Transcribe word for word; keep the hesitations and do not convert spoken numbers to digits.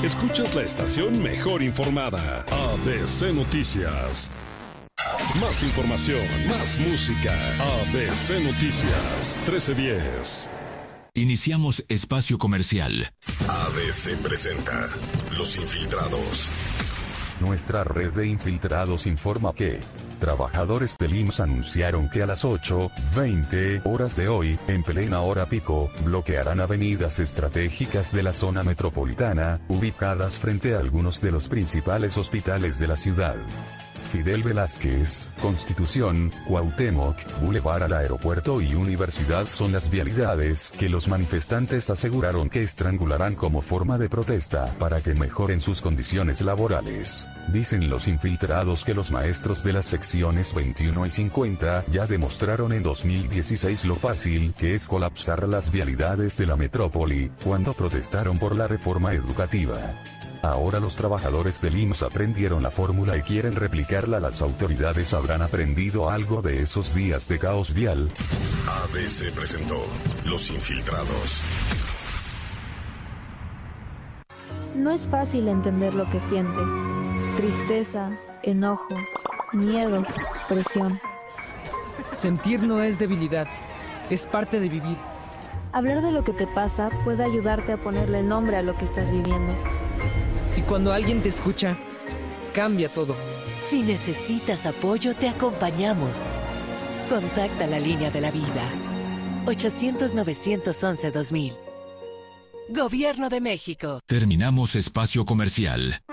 Escuchas la estación mejor informada, A B C Noticias. Más información, más música, A B C Noticias, trece diez. Iniciamos espacio comercial. A B C presenta Los Infiltrados. Nuestra red de infiltrados informa que trabajadores del I M S S anunciaron que a las ocho veinte horas de hoy, en plena hora pico, bloquearán avenidas estratégicas de la zona metropolitana, ubicadas frente a algunos de los principales hospitales de la ciudad. Fidel Velázquez, Constitución, Cuauhtémoc, Boulevard al Aeropuerto y Universidad son las vialidades que los manifestantes aseguraron que estrangularán como forma de protesta para que mejoren sus condiciones laborales. Dicen los infiltrados que los maestros de las secciones veintiuno y cincuenta ya demostraron en dos mil dieciséis lo fácil que es colapsar las vialidades de la metrópoli, cuando protestaron por la reforma educativa. Ahora los trabajadores del I M S S aprendieron la fórmula y quieren replicarla. Las autoridades habrán aprendido algo de esos días de caos vial. A B C presentó Los Infiltrados. No es fácil entender lo que sientes. Tristeza, enojo, miedo, presión. Sentir no es debilidad, es parte de vivir. Hablar de lo que te pasa puede ayudarte a ponerle nombre a lo que estás viviendo. Y cuando alguien te escucha, cambia todo. Si necesitas apoyo, te acompañamos. Contacta la línea de la vida. ochocientos, novecientos once, dos mil. Gobierno de México. Terminamos espacio comercial.